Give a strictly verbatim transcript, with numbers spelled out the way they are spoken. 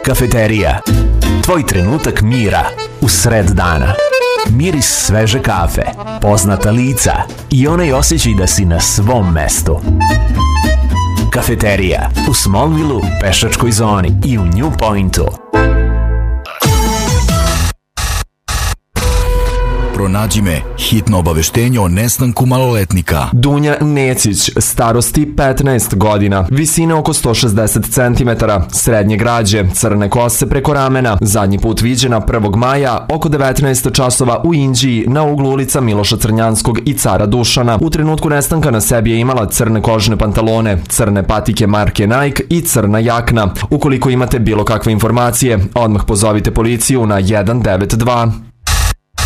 Kafeterija. Tvoj trenutak mira u sred dana. Miris sveže kafe, poznata lica i onaj osjećaj da si na svom mestu. Kafeterija u Smallville-u, pešačkoj zoni i u New Pointu. Pronađi me, hitno obaveštenje o nestanku maloletnika. Dunja Necić, starosti petnaest godina, visine oko sto šezdeset centimetara, srednje građe, crne kose preko ramena, zadnji put viđena prvog maja oko devetnaest časova u Inđiji na uglu ulica Miloša Crnjanskog i Cara Dušana. U trenutku nestanka na sebi je imala crne kožne pantalone, crne patike marke Nike i crna jakna. Ukoliko imate bilo kakve informacije, odmah pozovite policiju na jedan devet dva.